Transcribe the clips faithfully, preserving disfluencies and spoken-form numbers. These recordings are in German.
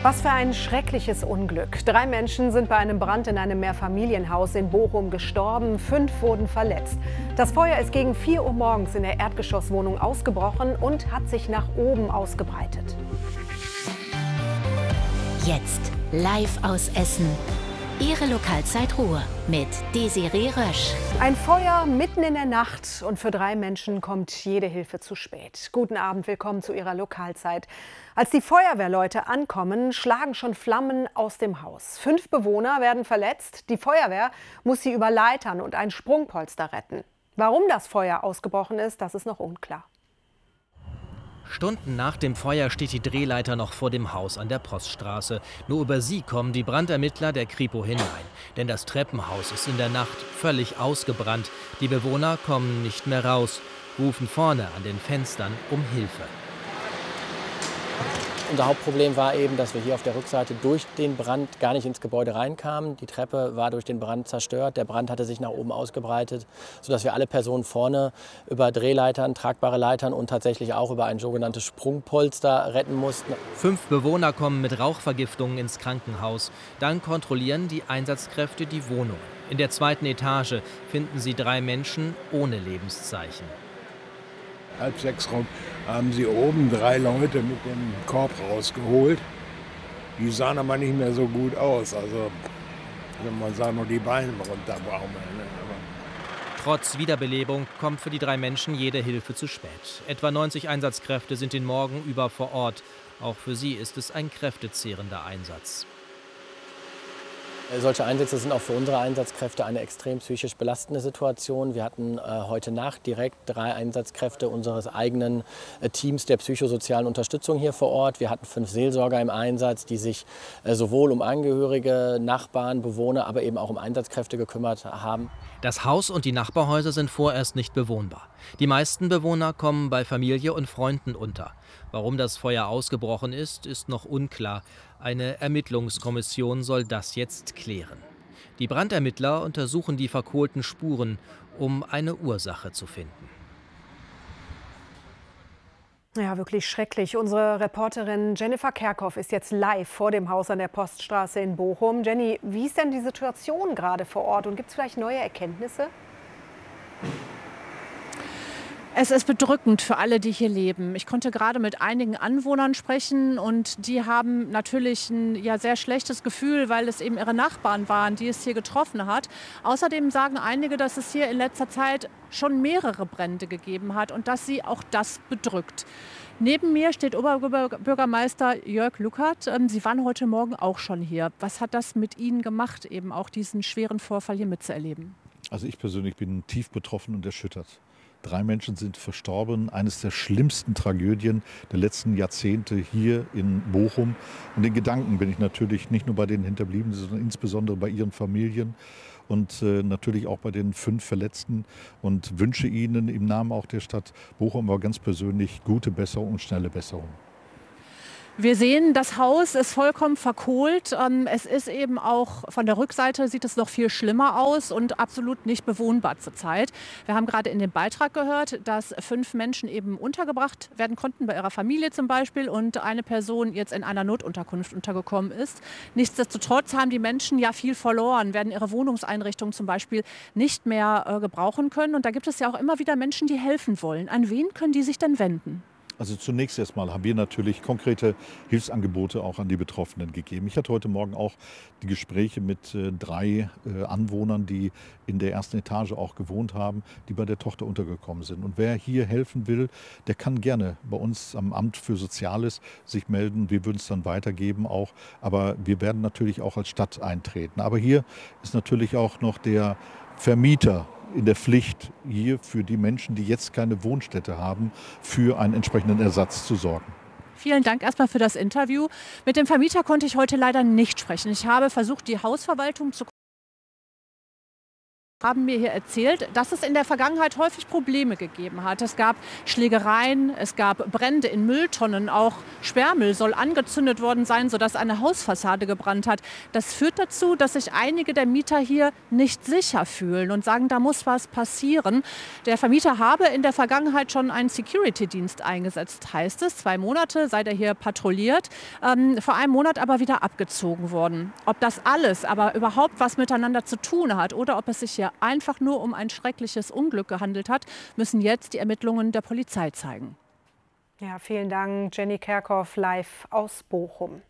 Was für ein schreckliches Unglück. Drei Menschen sind bei einem Brand in einem Mehrfamilienhaus in Bochum gestorben, fünf wurden verletzt. Das Feuer ist gegen vier Uhr morgens in der Erdgeschosswohnung ausgebrochen und hat sich nach oben ausgebreitet. Jetzt live aus Essen. Ihre Lokalzeit Ruhr mit Desiree Rösch. Ein Feuer mitten in der Nacht und für drei Menschen kommt jede Hilfe zu spät. Guten Abend, willkommen zu Ihrer Lokalzeit. Als die Feuerwehrleute ankommen, schlagen schon Flammen aus dem Haus. Fünf Bewohner werden verletzt. Die Feuerwehr muss sie über Leitern und ein Sprungpolster retten. Warum das Feuer ausgebrochen ist, das ist noch unklar. Stunden nach dem Feuer steht die Drehleiter noch vor dem Haus an der Poststraße. Nur über sie kommen die Brandermittler der Kripo hinein. Denn das Treppenhaus ist in der Nacht völlig ausgebrannt. Die Bewohner kommen nicht mehr raus, rufen vorne an den Fenstern um Hilfe. Unser Hauptproblem war eben, dass wir hier auf der Rückseite durch den Brand gar nicht ins Gebäude reinkamen. Die Treppe war durch den Brand zerstört. Der Brand hatte sich nach oben ausgebreitet, sodass wir alle Personen vorne über Drehleitern, tragbare Leitern und tatsächlich auch über ein sogenanntes Sprungpolster retten mussten. Fünf Bewohner kommen mit Rauchvergiftungen ins Krankenhaus. Dann kontrollieren die Einsatzkräfte die Wohnung. In der zweiten Etage finden sie drei Menschen ohne Lebenszeichen. Halb sechs rum haben sie oben drei Leute mit dem Korb rausgeholt. Die sahen aber nicht mehr so gut aus. Also, wenn man sah, nur die Beine runterbaumeln. Trotz Wiederbelebung kommt für die drei Menschen jede Hilfe zu spät. Etwa neunzig Einsatzkräfte sind den Morgen über vor Ort. Auch für sie ist es ein kräftezehrender Einsatz. Solche Einsätze sind auch für unsere Einsatzkräfte eine extrem psychisch belastende Situation. Wir hatten äh, heute Nacht direkt drei Einsatzkräfte unseres eigenen äh, Teams der psychosozialen Unterstützung hier vor Ort. Wir hatten fünf Seelsorger im Einsatz, die sich äh, sowohl um Angehörige, Nachbarn, Bewohner, aber eben auch um Einsatzkräfte gekümmert haben. Das Haus und die Nachbarhäuser sind vorerst nicht bewohnbar. Die meisten Bewohner kommen bei Familie und Freunden unter. Warum das Feuer ausgebrochen ist, ist noch unklar. Eine Ermittlungskommission soll das jetzt klären. Die Brandermittler untersuchen die verkohlten Spuren, um eine Ursache zu finden. Ja, wirklich schrecklich. Unsere Reporterin Jennifer Kerkhoff ist jetzt live vor dem Haus an der Poststraße in Bochum. Jenny, wie ist denn die Situation gerade vor Ort und gibt es vielleicht neue Erkenntnisse? Es ist bedrückend für alle, die hier leben. Ich konnte gerade mit einigen Anwohnern sprechen und die haben natürlich ein ja, sehr schlechtes Gefühl, weil es eben ihre Nachbarn waren, die es hier getroffen hat. Außerdem sagen einige, dass es hier in letzter Zeit schon mehrere Brände gegeben hat und dass sie auch das bedrückt. Neben mir steht Oberbürgermeister Jörg Luckert. Sie waren heute Morgen auch schon hier. Was hat das mit Ihnen gemacht, eben auch diesen schweren Vorfall hier mitzuerleben? Also ich persönlich bin tief betroffen und erschüttert. Drei Menschen sind verstorben, eines der schlimmsten Tragödien der letzten Jahrzehnte hier in Bochum. Und in Gedanken bin ich natürlich nicht nur bei den Hinterbliebenen, sondern insbesondere bei ihren Familien und äh, natürlich auch bei den fünf Verletzten und wünsche ihnen im Namen auch der Stadt Bochum aber ganz persönlich gute Besserung und schnelle Besserung. Wir sehen, das Haus ist vollkommen verkohlt. Es ist eben auch von der Rückseite sieht es noch viel schlimmer aus und absolut nicht bewohnbar zurzeit. Wir haben gerade in dem Beitrag gehört, dass fünf Menschen eben untergebracht werden konnten, bei ihrer Familie zum Beispiel, und eine Person jetzt in einer Notunterkunft untergekommen ist. Nichtsdestotrotz haben die Menschen ja viel verloren, werden ihre Wohnungseinrichtungen zum Beispiel nicht mehr äh, gebrauchen können. Und da gibt es ja auch immer wieder Menschen, die helfen wollen. An wen können die sich denn wenden? Also zunächst erstmal haben wir natürlich konkrete Hilfsangebote auch an die Betroffenen gegeben. Ich hatte heute Morgen auch die Gespräche mit äh, drei äh, Anwohnern, die in der ersten Etage auch gewohnt haben, die bei der Tochter untergekommen sind. Und wer hier helfen will, der kann gerne bei uns am Amt für Soziales sich melden. Wir würden es dann weitergeben auch. Aber wir werden natürlich auch als Stadt eintreten. Aber hier ist natürlich auch noch der Vermieter in der Pflicht, hier für die Menschen, die jetzt keine Wohnstätte haben, für einen entsprechenden Ersatz zu sorgen. Vielen Dank erstmal für das Interview. Mit dem Vermieter konnte ich heute leider nicht sprechen. Ich habe versucht, die Hausverwaltung zu Haben mir hier erzählt, dass es in der Vergangenheit häufig Probleme gegeben hat. Es gab Schlägereien, es gab Brände in Mülltonnen, auch Sperrmüll soll angezündet worden sein, sodass eine Hausfassade gebrannt hat. Das führt dazu, dass sich einige der Mieter hier nicht sicher fühlen und sagen, da muss was passieren. Der Vermieter habe in der Vergangenheit schon einen Security-Dienst eingesetzt, heißt es. Zwei Monate sei der hier patrouilliert, ähm, vor einem Monat aber wieder abgezogen worden. Ob das alles aber überhaupt was miteinander zu tun hat oder ob es sich hier einfach nur um ein schreckliches Unglück gehandelt hat, müssen jetzt die Ermittlungen der Polizei zeigen. Ja, vielen Dank, Jenny Kerkhoff, live aus Bochum.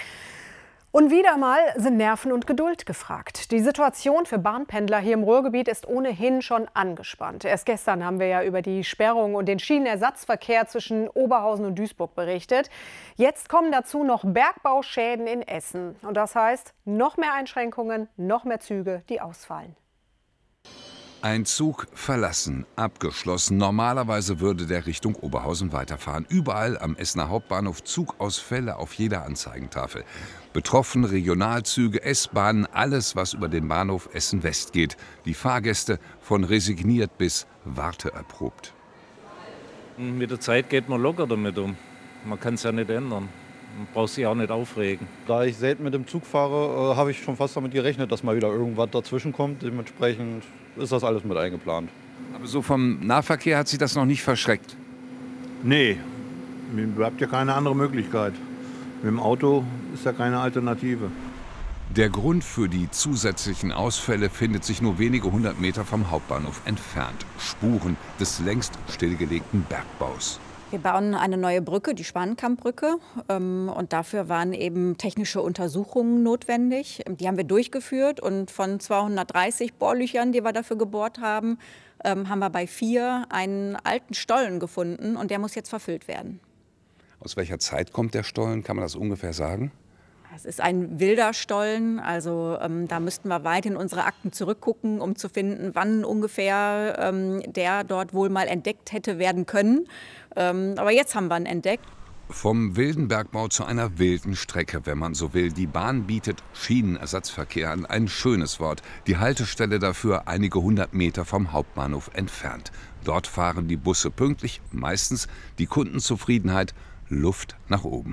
Und wieder mal sind Nerven und Geduld gefragt. Die Situation für Bahnpendler hier im Ruhrgebiet ist ohnehin schon angespannt. Erst gestern haben wir ja über die Sperrung und den Schienenersatzverkehr zwischen Oberhausen und Duisburg berichtet. Jetzt kommen dazu noch Bergbauschäden in Essen. Und das heißt, noch mehr Einschränkungen, noch mehr Züge, die ausfallen. Ein Zug verlassen, abgeschlossen. Normalerweise würde der Richtung Oberhausen weiterfahren. Überall am Essener Hauptbahnhof Zugausfälle auf jeder Anzeigentafel. Betroffen Regionalzüge, S-Bahnen, alles, was über den Bahnhof Essen-West geht. Die Fahrgäste von resigniert bis warteerprobt. Mit der Zeit geht man locker damit um. Man kann es ja nicht ändern. Man braucht sich auch nicht aufregen. Da ich selten mit dem Zug fahre, äh, habe ich schon fast damit gerechnet, dass mal wieder irgendwas dazwischen kommt. Dementsprechend ist das alles mit eingeplant. Aber so vom Nahverkehr hat sich das noch nicht verschreckt? Nee, mir bleibt ja keine andere Möglichkeit. Mit dem Auto ist ja keine Alternative. Der Grund für die zusätzlichen Ausfälle findet sich nur wenige hundert Meter vom Hauptbahnhof entfernt. Spuren des längst stillgelegten Bergbaus. Wir bauen eine neue Brücke, die Schwanenkammbrücke. Und dafür waren eben technische Untersuchungen notwendig. Die haben wir durchgeführt. Und von zweihundertdreißig Bohrlöchern, die wir dafür gebohrt haben, haben wir bei vier einen alten Stollen gefunden. Und der muss jetzt verfüllt werden. Aus welcher Zeit kommt der Stollen? Kann man das ungefähr sagen? Es ist ein wilder Stollen, also ähm, da müssten wir weit in unsere Akten zurückgucken, um zu finden, wann ungefähr ähm, der dort wohl mal entdeckt hätte werden können. Ähm, aber jetzt haben wir ihn entdeckt. Vom wilden Bergbau zu einer wilden Strecke, wenn man so will. Die Bahn bietet Schienenersatzverkehr an, ein schönes Wort. Die Haltestelle dafür einige hundert Meter vom Hauptbahnhof entfernt. Dort fahren die Busse pünktlich, meistens die Kundenzufriedenheit, Luft nach oben.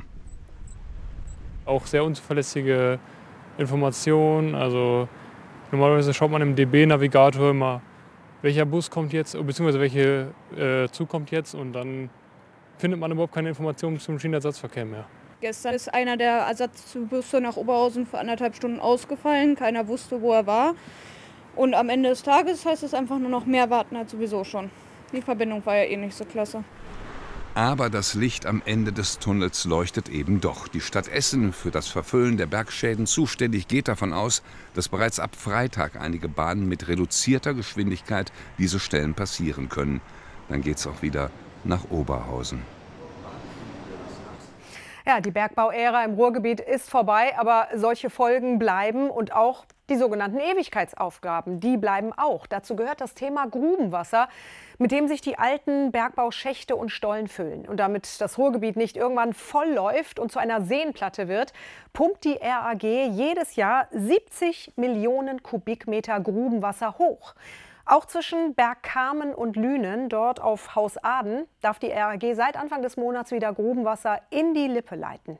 Auch sehr unzuverlässige Informationen. Also normalerweise schaut man im D B-Navigator immer, welcher Bus kommt jetzt, beziehungsweise welcher äh, Zug kommt jetzt. Und dann findet man überhaupt keine Informationen zum Schienenersatzverkehr mehr. Gestern ist einer der Ersatzbusse nach Oberhausen für anderthalb Stunden ausgefallen. Keiner wusste, wo er war. Und am Ende des Tages heißt es einfach nur noch mehr warten als sowieso schon. Die Verbindung war ja eh nicht so klasse. Aber das Licht am Ende des Tunnels leuchtet eben doch. Die Stadt Essen, für das Verfüllen der Bergschäden zuständig, geht davon aus, dass bereits ab Freitag einige Bahnen mit reduzierter Geschwindigkeit diese Stellen passieren können. Dann geht's auch wieder nach Oberhausen. Ja, die Bergbauära im Ruhrgebiet ist vorbei, aber solche Folgen bleiben und auch die sogenannten Ewigkeitsaufgaben, die bleiben auch. Dazu gehört das Thema Grubenwasser, mit dem sich die alten Bergbauschächte und Stollen füllen. Und damit das Ruhrgebiet nicht irgendwann voll läuft und zu einer Seenplatte wird, pumpt die R A G jedes Jahr siebzig Millionen Kubikmeter Grubenwasser hoch. Auch zwischen Bergkamen und Lünen, dort auf Haus Aden, darf die R A G seit Anfang des Monats wieder Grubenwasser in die Lippe leiten.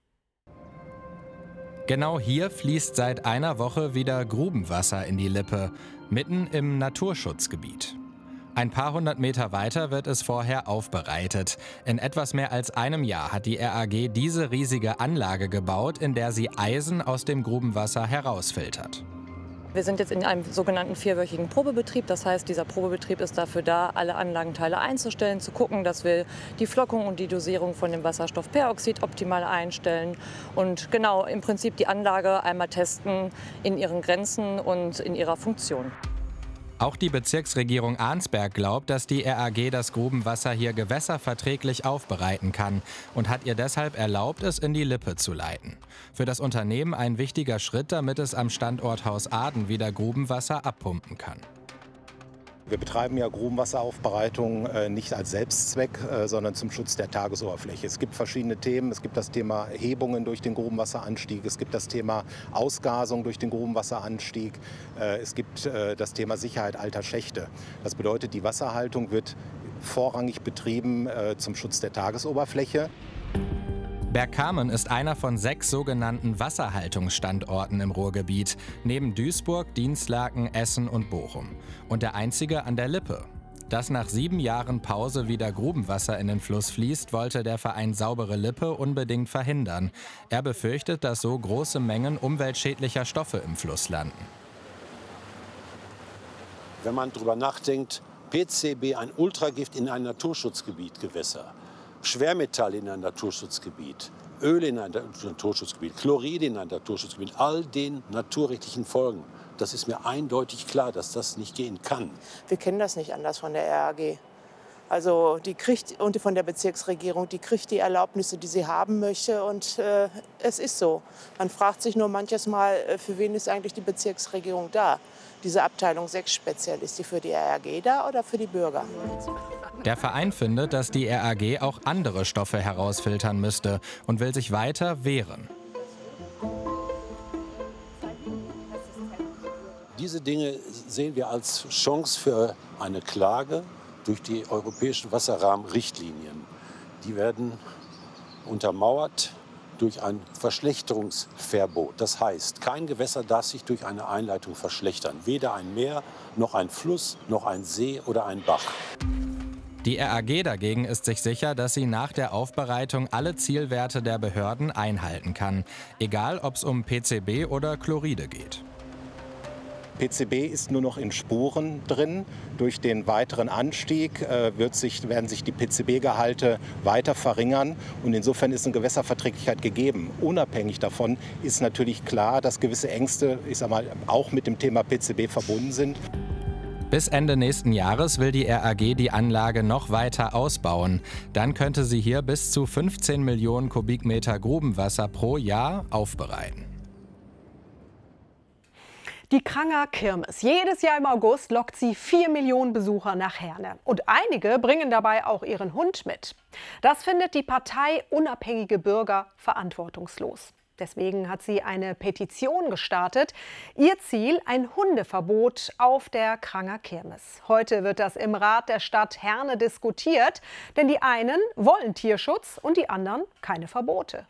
Genau hier fließt seit einer Woche wieder Grubenwasser in die Lippe, mitten im Naturschutzgebiet. Ein paar hundert Meter weiter wird es vorher aufbereitet. In etwas mehr als einem Jahr hat die R A G diese riesige Anlage gebaut, in der sie Eisen aus dem Grubenwasser herausfiltert. Wir sind jetzt in einem sogenannten vierwöchigen Probebetrieb. Das heißt, dieser Probebetrieb ist dafür da, alle Anlagenteile einzustellen, zu gucken, dass wir die Flockung und die Dosierung von dem Wasserstoffperoxid optimal einstellen und genau im Prinzip die Anlage einmal testen in ihren Grenzen und in ihrer Funktion. Auch die Bezirksregierung Arnsberg glaubt, dass die R A G das Grubenwasser hier gewässerverträglich aufbereiten kann und hat ihr deshalb erlaubt, es in die Lippe zu leiten. Für das Unternehmen ein wichtiger Schritt, damit es am Standort Haus Aden wieder Grubenwasser abpumpen kann. Wir betreiben ja Grubenwasseraufbereitung äh, nicht als Selbstzweck, äh, sondern zum Schutz der Tagesoberfläche. Es gibt verschiedene Themen. Es gibt das Thema Hebungen durch den Grubenwasseranstieg. Es gibt das Thema Ausgasung durch den Grubenwasseranstieg. Äh, es gibt äh, das Thema Sicherheit alter Schächte. Das bedeutet, die Wasserhaltung wird vorrangig betrieben äh, zum Schutz der Tagesoberfläche. Bergkamen ist einer von sechs sogenannten Wasserhaltungsstandorten im Ruhrgebiet, neben Duisburg, Dinslaken, Essen und Bochum. Und der einzige an der Lippe. Dass nach sieben Jahren Pause wieder Grubenwasser in den Fluss fließt, wollte der Verein Saubere Lippe unbedingt verhindern. Er befürchtet, dass so große Mengen umweltschädlicher Stoffe im Fluss landen. Wenn man darüber nachdenkt, P C B, ein Ultragift in ein Naturschutzgebiet Gewässer, Schwermetalle in ein Naturschutzgebiet, Öl in ein Naturschutzgebiet, Chlorid in ein Naturschutzgebiet, all den naturrechtlichen Folgen. Das ist mir eindeutig klar, dass das nicht gehen kann. Wir kennen das nicht anders von der R A G. Also die kriegt, und von der Bezirksregierung, die kriegt die Erlaubnisse, die sie haben möchte. Und äh, es ist so. Man fragt sich nur manches Mal, für wen ist eigentlich die Bezirksregierung da? Diese Abteilung sechs speziell, ist die für die R A G da oder für die Bürger? Der Verein findet, dass die R A G auch andere Stoffe herausfiltern müsste und will sich weiter wehren. Diese Dinge sehen wir als Chance für eine Klage durch die europäischen Wasserrahmenrichtlinien. Die werden untermauert durch ein Verschlechterungsverbot. Das heißt, kein Gewässer darf sich durch eine Einleitung verschlechtern. Weder ein Meer, noch ein Fluss, noch ein See oder ein Bach. Die R A G dagegen ist sich sicher, dass sie nach der Aufbereitung alle Zielwerte der Behörden einhalten kann. Egal, ob es um P C B oder Chloride geht. P C B ist nur noch in Spuren drin. Durch den weiteren Anstieg äh, wird sich, werden sich die P C B-Gehalte weiter verringern. Und insofern ist eine Gewässerverträglichkeit gegeben. Unabhängig davon ist natürlich klar, dass gewisse Ängste, ich sag mal, auch mit dem Thema P C B verbunden sind. Bis Ende nächsten Jahres will die R A G die Anlage noch weiter ausbauen. Dann könnte sie hier bis zu fünfzehn Millionen Kubikmeter Grubenwasser pro Jahr aufbereiten. Die Kranger Kirmes. Jedes Jahr im August lockt sie vier Millionen Besucher nach Herne. Und einige bringen dabei auch ihren Hund mit. Das findet die Partei Unabhängige Bürger verantwortungslos. Deswegen hat sie eine Petition gestartet. Ihr Ziel: ein Hundeverbot auf der Kranger Kirmes. Heute wird das im Rat der Stadt Herne diskutiert. Denn die einen wollen Tierschutz und die anderen keine Verbote.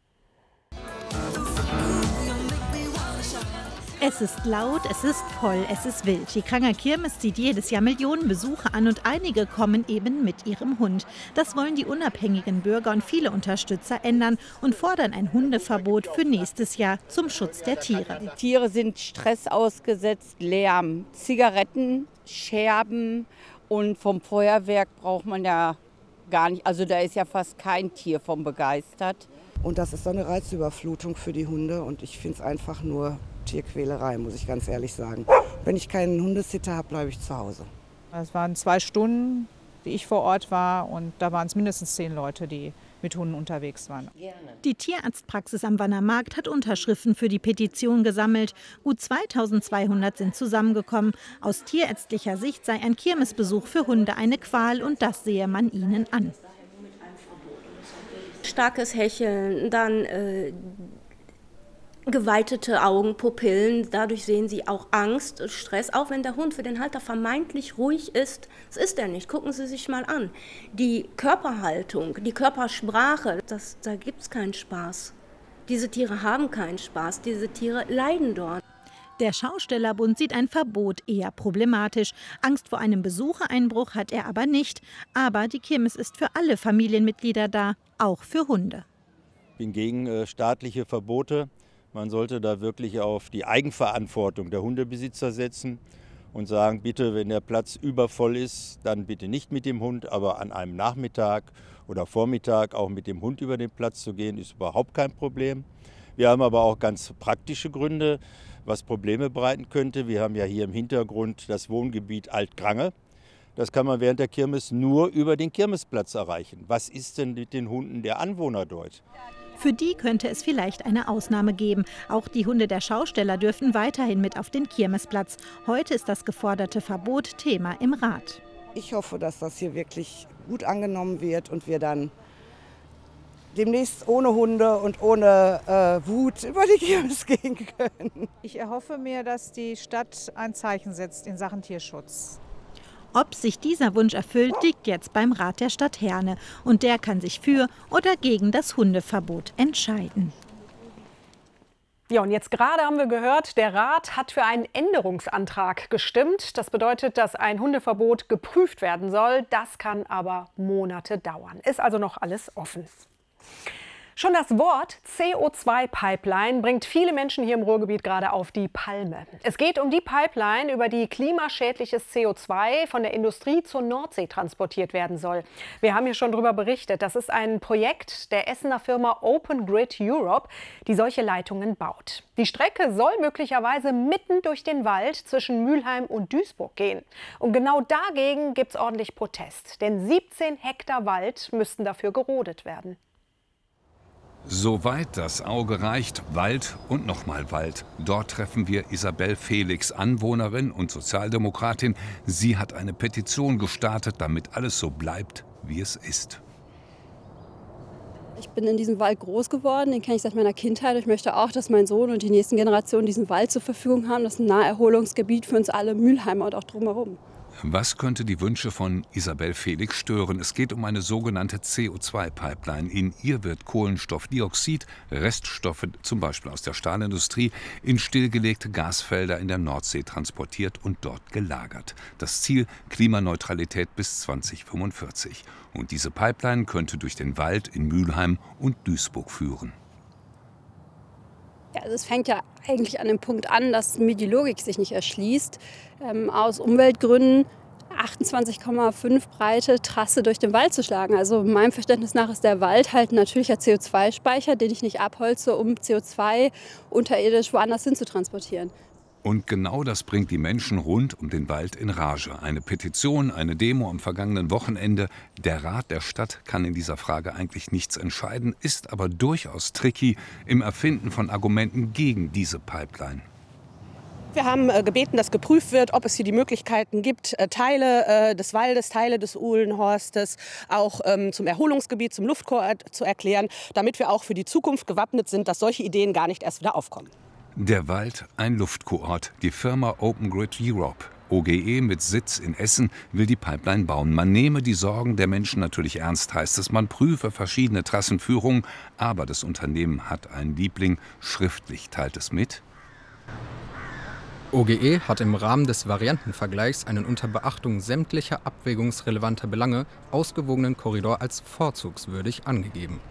Es ist laut, es ist voll, es ist wild. Die Kranger Kirmes zieht jedes Jahr Millionen Besucher an und einige kommen eben mit ihrem Hund. Das wollen die unabhängigen Bürger und viele Unterstützer ändern und fordern ein Hundeverbot für nächstes Jahr zum Schutz der Tiere. Die Tiere sind Stress ausgesetzt, Lärm, Zigaretten, Scherben und vom Feuerwerk braucht man ja gar nicht. Also da ist ja fast kein Tier von begeistert. Und das ist so eine Reizüberflutung für die Hunde und ich finde es einfach nur Tierquälerei, muss ich ganz ehrlich sagen. Wenn ich keinen Hundesitter habe, bleibe ich zu Hause. Es waren zwei Stunden, die ich vor Ort war und da waren es mindestens zehn Leute, die mit Hunden unterwegs waren. Die Tierarztpraxis am Wannermarkt hat Unterschriften für die Petition gesammelt. Gut zweitausendzweihundert sind zusammengekommen. Aus tierärztlicher Sicht sei ein Kirmesbesuch für Hunde eine Qual und das sehe man ihnen an. Starkes Hecheln, dann äh, geweitete Augen, Pupillen, dadurch sehen sie auch Angst, Stress, auch wenn der Hund für den Halter vermeintlich ruhig ist. Das ist er nicht, gucken Sie sich mal an. Die Körperhaltung, die Körpersprache, das, da gibt es keinen Spaß. Diese Tiere haben keinen Spaß, diese Tiere leiden dort. Der Schaustellerbund sieht ein Verbot eher problematisch. Angst vor einem Besuchereinbruch hat er aber nicht. Aber die Kirmes ist für alle Familienmitglieder da, auch für Hunde. Ich bin gegen äh, staatliche Verbote. Man sollte da wirklich auf die Eigenverantwortung der Hundebesitzer setzen und sagen, bitte, wenn der Platz übervoll ist, dann bitte nicht mit dem Hund, aber an einem Nachmittag oder Vormittag auch mit dem Hund über den Platz zu gehen, ist überhaupt kein Problem. Wir haben aber auch ganz praktische Gründe, was Probleme bereiten könnte. Wir haben ja hier im Hintergrund das Wohngebiet Alt-Krange. Das kann man während der Kirmes nur über den Kirmesplatz erreichen. Was ist denn mit den Hunden der Anwohner dort? Für die könnte es vielleicht eine Ausnahme geben. Auch die Hunde der Schausteller dürfen weiterhin mit auf den Kirmesplatz. Heute ist das geforderte Verbot Thema im Rat. Ich hoffe, dass das hier wirklich gut angenommen wird und wir dann demnächst ohne Hunde und ohne äh, Wut über die Kirmes gehen können. Ich erhoffe mir, dass die Stadt ein Zeichen setzt in Sachen Tierschutz. Ob sich dieser Wunsch erfüllt, liegt jetzt beim Rat der Stadt Herne. Und der kann sich für oder gegen das Hundeverbot entscheiden. Ja, und jetzt gerade haben wir gehört, der Rat hat für einen Änderungsantrag gestimmt. Das bedeutet, dass ein Hundeverbot geprüft werden soll. Das kann aber Monate dauern. Ist also noch alles offen. Schon das Wort C O zwei Pipeline bringt viele Menschen hier im Ruhrgebiet gerade auf die Palme. Es geht um die Pipeline, über die klimaschädliches C O zwei von der Industrie zur Nordsee transportiert werden soll. Wir haben hier schon darüber berichtet. Das ist ein Projekt der Essener Firma Open Grid Europe, die solche Leitungen baut. Die Strecke soll möglicherweise mitten durch den Wald zwischen Mülheim und Duisburg gehen. Und genau dagegen gibt es ordentlich Protest. Denn siebzehn Hektar Wald müssten dafür gerodet werden. Soweit das Auge reicht, Wald und nochmal Wald. Dort treffen wir Isabel Felix, Anwohnerin und Sozialdemokratin. Sie hat eine Petition gestartet, damit alles so bleibt, wie es ist. Ich bin in diesem Wald groß geworden, den kenne ich seit meiner Kindheit. Ich möchte auch, dass mein Sohn und die nächsten Generationen diesen Wald zur Verfügung haben. Das ist ein Naherholungsgebiet für uns alle Mülheimer und auch drumherum. Was könnte die Wünsche von Isabel Felix stören? Es geht um eine sogenannte C O zwei Pipeline. In ihr wird Kohlenstoffdioxid, Reststoffe zum Beispiel aus der Stahlindustrie, in stillgelegte Gasfelder in der Nordsee transportiert und dort gelagert. Das Ziel: Klimaneutralität bis zweitausendfünfundvierzig. Und diese Pipeline könnte durch den Wald in Mülheim und Duisburg führen. Ja, also es fängt ja eigentlich an dem Punkt an, dass mir die Logik sich nicht erschließt. Ähm, aus Umweltgründen achtundzwanzig Komma fünf breite Trasse durch den Wald zu schlagen. Also meinem Verständnis nach ist der Wald halt ein natürlicher C O zwei Speicher, den ich nicht abholze, um C O zwei unterirdisch woanders hin zu transportieren. Und genau das bringt die Menschen rund um den Wald in Rage. Eine Petition, eine Demo am vergangenen Wochenende. Der Rat der Stadt kann in dieser Frage eigentlich nichts entscheiden, ist aber durchaus tricky im Erfinden von Argumenten gegen diese Pipeline. Wir haben äh, gebeten, dass geprüft wird, ob es hier die Möglichkeiten gibt, äh, Teile äh, des Waldes, Teile des Uhlenhorstes auch ähm, zum Erholungsgebiet, zum Luftkurort zu erklären, damit wir auch für die Zukunft gewappnet sind, dass solche Ideen gar nicht erst wieder aufkommen. Der Wald, ein Luftkurort. Die Firma Open Grid Europe, O G E mit Sitz in Essen, will die Pipeline bauen. Man nehme die Sorgen der Menschen natürlich ernst, heißt es. Man prüfe verschiedene Trassenführungen. Aber das Unternehmen hat einen Liebling. Schriftlich teilt es mit. O G E hat im Rahmen des Variantenvergleichs einen unter Beachtung sämtlicher abwägungsrelevanter Belange ausgewogenen Korridor als vorzugswürdig angegeben.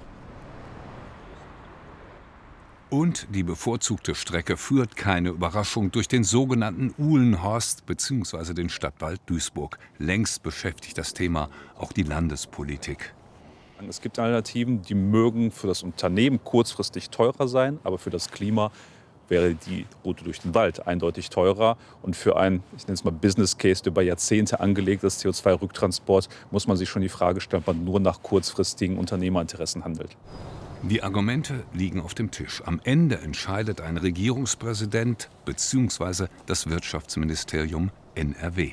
Und die bevorzugte Strecke führt, keine Überraschung, durch den sogenannten Uhlenhorst bzw. den Stadtwald Duisburg. Längst beschäftigt das Thema auch die Landespolitik. Es gibt Alternativen, die mögen für das Unternehmen kurzfristig teurer sein, aber für das Klima wäre die Route durch den Wald eindeutig teurer. Und für ein, ich nenne es mal Business Case, der über Jahrzehnte angelegt ist, C O zwei Rücktransport, muss man sich schon die Frage stellen, ob man nur nach kurzfristigen Unternehmerinteressen handelt. Die Argumente liegen auf dem Tisch. Am Ende entscheidet ein Regierungspräsident bzw. das Wirtschaftsministerium N R W.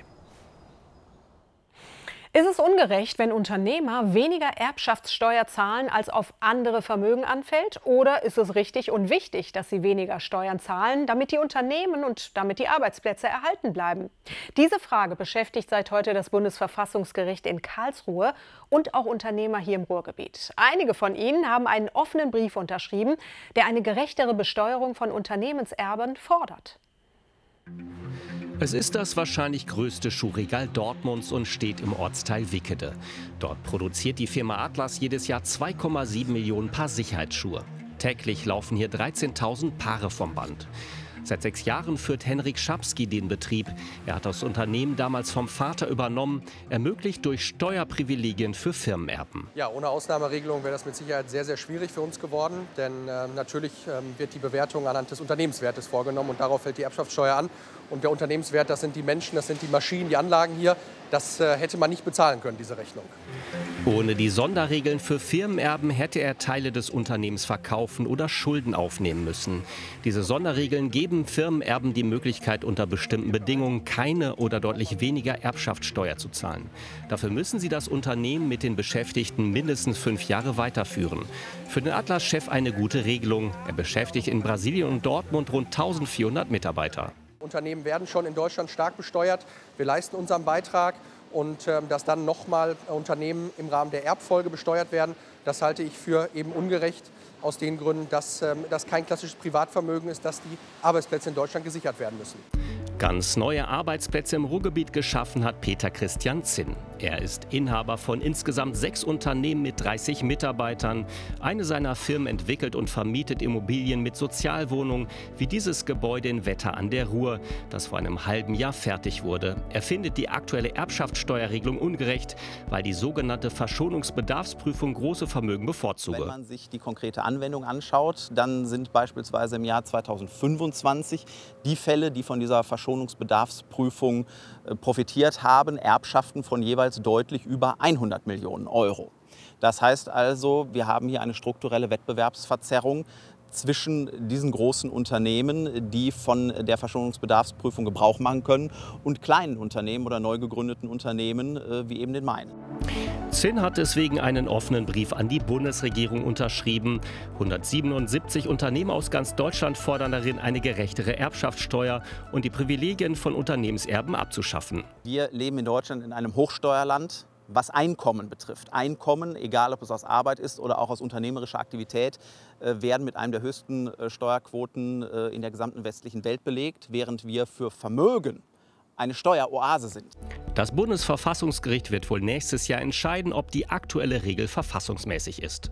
Ist es ungerecht, wenn Unternehmer weniger Erbschaftssteuer zahlen, als auf andere Vermögen anfällt? Oder ist es richtig und wichtig, dass sie weniger Steuern zahlen, damit die Unternehmen und damit die Arbeitsplätze erhalten bleiben? Diese Frage beschäftigt seit heute das Bundesverfassungsgericht in Karlsruhe und auch Unternehmer hier im Ruhrgebiet. Einige von ihnen haben einen offenen Brief unterschrieben, der eine gerechtere Besteuerung von Unternehmenserben fordert. Es ist das wahrscheinlich größte Schuhregal Dortmunds und steht im Ortsteil Wickede. Dort produziert die Firma Atlas jedes Jahr zwei Komma sieben Millionen Paar Sicherheitsschuhe. Täglich laufen hier dreizehntausend Paare vom Band. Seit sechs Jahren führt Henrik Schapski den Betrieb. Er hat das Unternehmen damals vom Vater übernommen, ermöglicht durch Steuerprivilegien für Firmenerben. Ja, ohne Ausnahmeregelung wäre das mit Sicherheit sehr, sehr schwierig für uns geworden. Denn äh, natürlich ähm, wird die Bewertung anhand des Unternehmenswertes vorgenommen und darauf fällt die Erbschaftssteuer an. Und der Unternehmenswert, das sind die Menschen, das sind die Maschinen, die Anlagen hier. Das äh, hätte man nicht bezahlen können, diese Rechnung. Ohne die Sonderregeln für Firmenerben hätte er Teile des Unternehmens verkaufen oder Schulden aufnehmen müssen. Diese Sonderregeln geben Firmenerben die Möglichkeit, unter bestimmten Bedingungen keine oder deutlich weniger Erbschaftssteuer zu zahlen. Dafür müssen sie das Unternehmen mit den Beschäftigten mindestens fünf Jahre weiterführen. Für den Atlas-Chef eine gute Regelung. Er beschäftigt in Brasilien und Dortmund rund eintausendvierhundert Mitarbeiter. Unternehmen werden schon in Deutschland stark besteuert. Wir leisten unseren Beitrag. Und ähm, dass dann nochmal Unternehmen im Rahmen der Erbfolge besteuert werden, das halte ich für eben ungerecht. Aus den Gründen, dass ähm, das kein klassisches Privatvermögen ist, dass die Arbeitsplätze in Deutschland gesichert werden müssen. Ganz neue Arbeitsplätze im Ruhrgebiet geschaffen hat Peter Christian Zinn. Er ist Inhaber von insgesamt sechs Unternehmen mit dreißig Mitarbeitern. Eine seiner Firmen entwickelt und vermietet Immobilien mit Sozialwohnungen, wie dieses Gebäude in Wetter an der Ruhr, das vor einem halben Jahr fertig wurde. Er findet die aktuelle Erbschaftssteuerregelung ungerecht, weil die sogenannte Verschonungsbedarfsprüfung große Vermögen bevorzuge. Wenn man sich die konkrete Anwendung anschaut, dann sind beispielsweise im Jahr zweitausendfünfundzwanzig die Fälle, die von dieser Verschonungsbedarfsprüfung profitiert haben, Erbschaften von jeweils deutlich über hundert Millionen Euro. Das heißt also, wir haben hier eine strukturelle Wettbewerbsverzerrung zwischen diesen großen Unternehmen, die von der Verschonungsbedarfsprüfung Gebrauch machen können, und kleinen Unternehmen oder neu gegründeten Unternehmen wie eben den meinen. Zinn hat deswegen einen offenen Brief an die Bundesregierung unterschrieben. hundertsiebenundsiebzig Unternehmen aus ganz Deutschland fordern darin, eine gerechtere Erbschaftssteuer und die Privilegien von Unternehmenserben abzuschaffen. Wir leben in Deutschland in einem Hochsteuerland, was Einkommen betrifft. Einkommen, egal ob es aus Arbeit ist oder auch aus unternehmerischer Aktivität, werden mit einem der höchsten Steuerquoten in der gesamten westlichen Welt belegt, während wir für Vermögen eine Steueroase sind. Das Bundesverfassungsgericht wird wohl nächstes Jahr entscheiden, ob die aktuelle Regel verfassungsmäßig ist.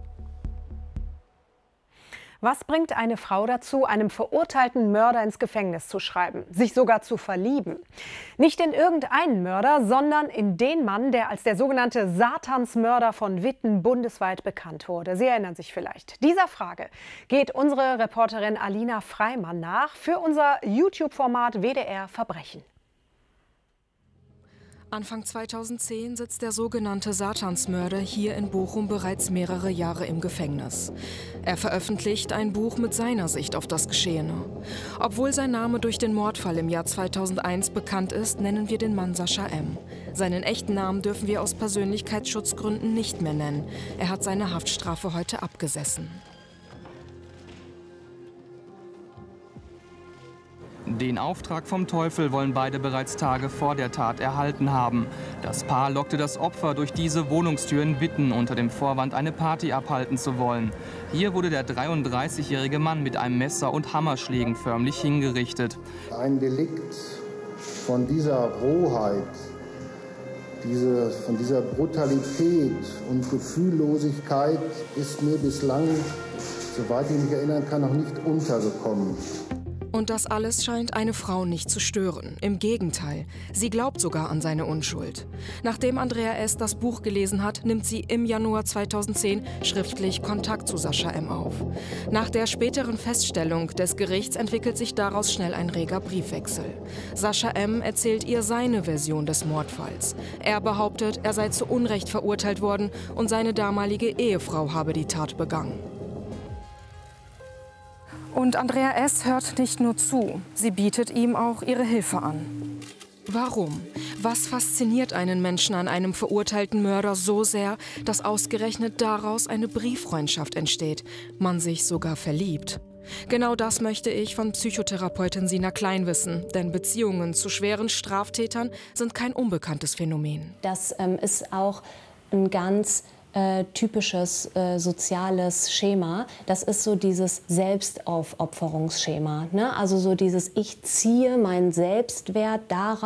Was bringt eine Frau dazu, einem verurteilten Mörder ins Gefängnis zu schreiben, sich sogar zu verlieben? Nicht in irgendeinen Mörder, sondern in den Mann, der als der sogenannte Satansmörder von Witten bundesweit bekannt wurde. Sie erinnern sich vielleicht. Dieser Frage geht unsere Reporterin Alina Freimann nach für unser YouTube-Format W D R Verbrechen. Anfang zweitausendzehn sitzt der sogenannte Satansmörder hier in Bochum bereits mehrere Jahre im Gefängnis. Er veröffentlicht ein Buch mit seiner Sicht auf das Geschehene. Obwohl sein Name durch den Mordfall im Jahr zweitausendeins bekannt ist, nennen wir den Mann Sascha M. Seinen echten Namen dürfen wir aus Persönlichkeitsschutzgründen nicht mehr nennen. Er hat seine Haftstrafe heute abgesessen. Den Auftrag vom Teufel wollen beide bereits Tage vor der Tat erhalten haben. Das Paar lockte das Opfer durch diese Wohnungstür in Witten unter dem Vorwand, eine Party abhalten zu wollen. Hier wurde der dreiunddreißigjährige Mann mit einem Messer und Hammerschlägen förmlich hingerichtet. Ein Delikt von dieser Rohheit, diese, von dieser Brutalität und Gefühllosigkeit ist mir bislang, soweit ich mich erinnern kann, noch nicht untergekommen. Und das alles scheint eine Frau nicht zu stören. Im Gegenteil, sie glaubt sogar an seine Unschuld. Nachdem Andrea S. das Buch gelesen hat, nimmt sie im Januar zweitausendzehn schriftlich Kontakt zu Sascha M. auf. Nach der späteren Feststellung des Gerichts entwickelt sich daraus schnell ein reger Briefwechsel. Sascha M. erzählt ihr seine Version des Mordfalls. Er behauptet, er sei zu Unrecht verurteilt worden und seine damalige Ehefrau habe die Tat begangen. Und Andrea S. hört nicht nur zu, sie bietet ihm auch ihre Hilfe an. Warum? Was fasziniert einen Menschen an einem verurteilten Mörder so sehr, dass ausgerechnet daraus eine Brieffreundschaft entsteht, man sich sogar verliebt? Genau das möchte ich von Psychotherapeutin Sina Klein wissen, denn Beziehungen zu schweren Straftätern sind kein unbekanntes Phänomen. Das ähm, ist auch ein ganz Äh, typisches äh, soziales Schema. Das ist so dieses Selbstaufopferungsschema, ne? Also so dieses, ich ziehe meinen Selbstwert daraus,